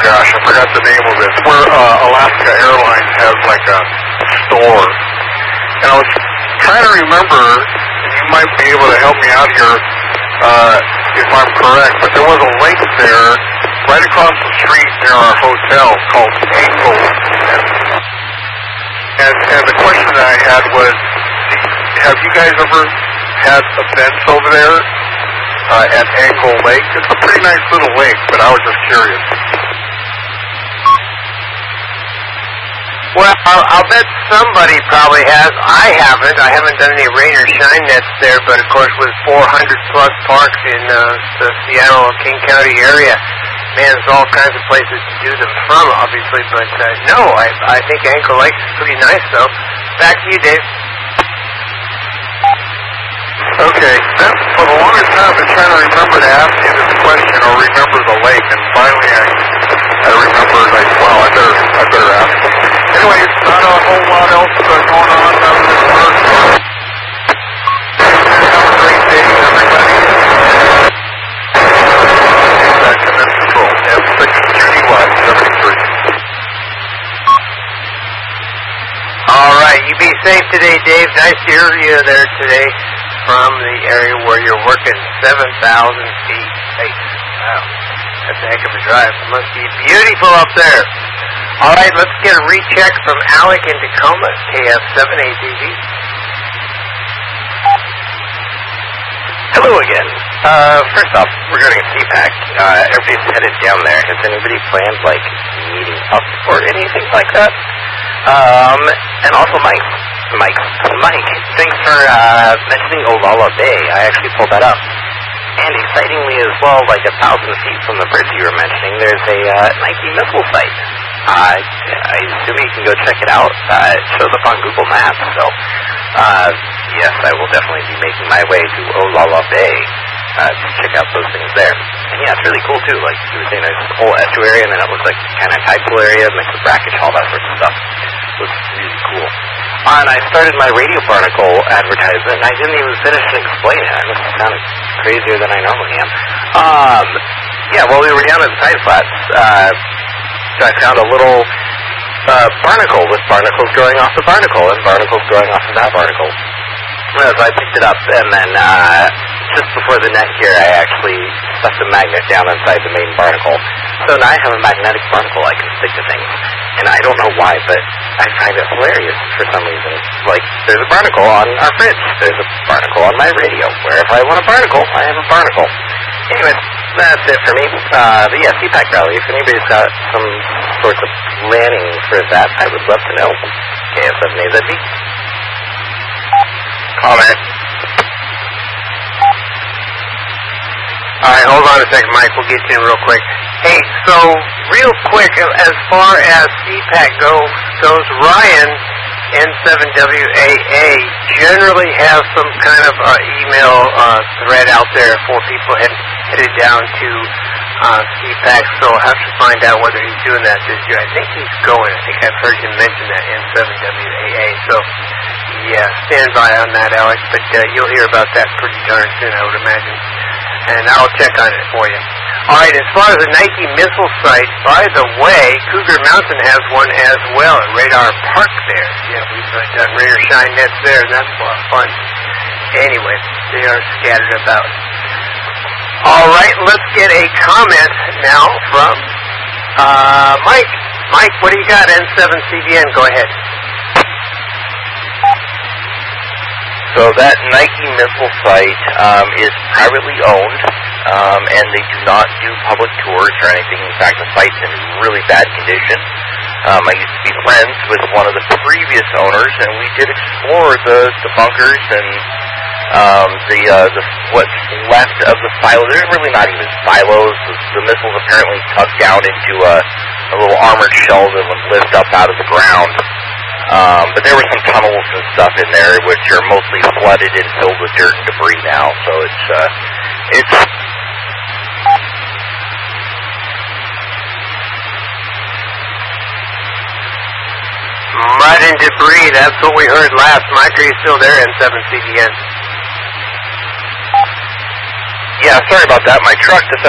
gosh, I forgot the name of it. It's where Alaska Airlines has like a store. And I was trying to remember, and you might be able to help me out here if I'm correct, but there was a lake there right across the street near our hotel called Ankle. And the question that I had was, have you guys ever had events over there at Ankle Lake? It's a pretty nice little lake, but I was just curious. Well, I'll bet somebody probably has. I haven't. I haven't done any rain or shine nets there, but of course with 400-plus parks in the Seattle, King County area, man, there's all kinds of places to do them from, obviously. But no, I think Ankle Lake is pretty nice, though. Back to you, Dave. Okay, for the longest time I've been trying to remember to ask you this question or remember the lake, and finally I remembered, like, wow, I better ask you. Anyway, it's not a whole lot else going on other than work. Have a great day, everybody. Back to Command Control, M6 Judy West, 73. All right, you be safe today, Dave. Nice to hear you there today from the area where you're working 7,000 feet. Hey, wow, that's a heck of a drive. It must be beautiful up there. All right, let's get a recheck from Alec in Tacoma, KF7ATV. Hello again. First off, regarding CPAC, everybody's headed down there. Has anybody planned, like, meeting up or anything like that? And also Mike, thanks for mentioning Olalla Bay. I actually pulled that up. And excitingly as well, like 1,000 feet from the bridge you were mentioning, there's a Nike missile site. I assume you can go check it out. It shows up on Google Maps, so yes, I will definitely be making my way to Olalla Bay to check out those things there. And yeah, it's really cool too. Like you were saying, there's this whole estuary, and then it looks like kind of tidal area, mixed with brackish, all that sort of stuff. It looks really cool. And I started my Radio Barnacle advertisement, and I didn't even finish to explain it. I must have sounded crazier than I normally am. Yeah, while we were down at the Tide Flats, I found a little barnacle with barnacles growing off the barnacle and barnacles growing off of that barnacle. So I picked it up, and then just before the net here, I actually stuck the magnet down inside the main barnacle. So now I have a magnetic barnacle I can stick to things. And I don't know why, but I find it hilarious for some reason. Like, there's a barnacle on our fridge. There's a barnacle on my radio. Wherever I want a barnacle, I have a barnacle. Anyway, that's it for me. But yeah, CPAC Rally, if anybody's got some sorts of planning for that, I would love to know. KF7AZB. Comment. All right, hold on a second, Mike. We'll get you in real quick. Hey, so real quick, as far as CPAC goes, Ryan, N7WAA, generally has some kind of email thread out there for people headed down to CPAC, so I'll have to find out whether he's doing that this year. I think he's going. I think I've heard him mention that, N7WAA. So, yeah, stand by on that, Alex, but you'll hear about that pretty darn soon, I would imagine. And I'll check on it for you. All right, as far as the Nike missile site, by the way, Cougar Mountain has one as well at Radar Park there. Yeah, we've done rain or shine nets there, and that's a lot of fun. Anyway, they are scattered about. All right, let's get a comment now from Mike. Mike, what do you got? N7CBN, go ahead. So that Nike missile site is privately owned, and they do not do public tours or anything. In fact, the site's in really bad condition. I used to be friends with one of the previous owners, and we did explore the bunkers and the what's left of the silo. They're really not even silos. The missiles apparently tucked down into a little armored shell that would lift up out of the ground. But there were some tunnels and stuff in there which are mostly flooded and filled with dirt and debris now. So it's mud and debris. That's what we heard last. Mike, are you still there? N7CBN. Yeah, sorry about that. My truck decided